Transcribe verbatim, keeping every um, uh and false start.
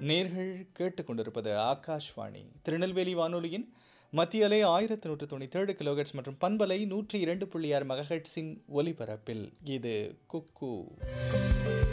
நேர்கள் கேட்டுக்கொண்டிருப்பது ஆகாஷ்வாணி திருநெல்வேலி வானொலியின் மத்திய அலை ஆயிரத்தி நூற்று தொண்ணூற்றி ஏழு கிலோஹெட்ஸ் மற்றும் பண்பலை நூற்றி இரண்டு புள்ளி ஆறு மெகாஹெட்ஸின் ஒலிபரப்பில் இது குக்கு.